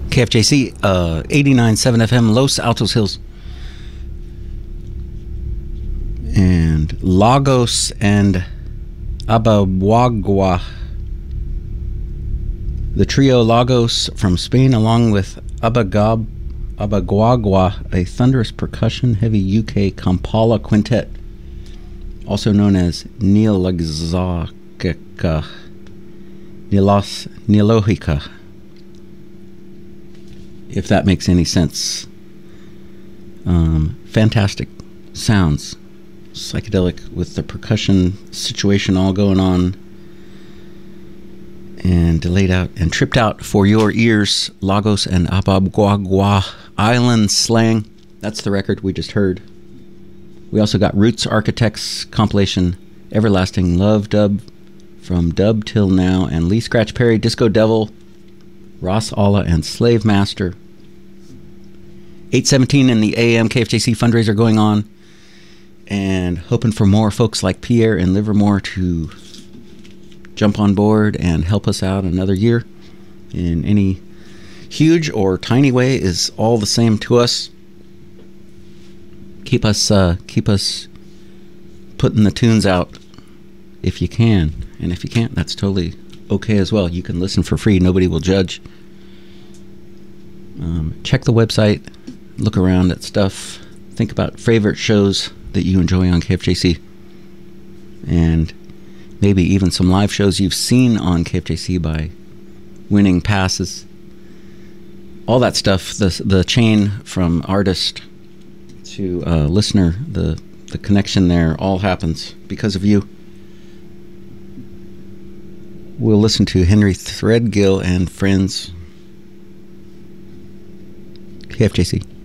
KFJC 89.7 FM, Los Altos Hills. And Lagos and Abaguagua. The trio Lagos from Spain, along with Abaguagua, a thunderous percussion heavy UK Kampala quintet, also known as Nilohica. If that makes any sense. Fantastic sounds, psychedelic with the percussion situation all going on, and delayed out and tripped out for your ears. Lagos and Abaguagua Island Slang. That's the record we just heard. We also got Roots Architects compilation Everlasting Love Dub from Dub Till Now, and Lee Scratch Perry, Disco Devil, Ross Allah, and Slave Master. 8:17 in the AM KFJC fundraiser going on, and hoping for more folks like Pierre in Livermore to jump on board and help us out another year in any huge or tiny way is all the same to us. Keep us putting the tunes out if you can, and if you can't, that's totally okay as well. You can listen for free. Nobody will judge. Check the website, look around at stuff, think about favorite shows that you enjoy on KFJC, and maybe even some live shows you've seen on KFJC by winning passes. All that stuff, the chain from artist to listener, the connection there all happens because of you. We'll listen to Henry Threadgill and Friends. KFJC.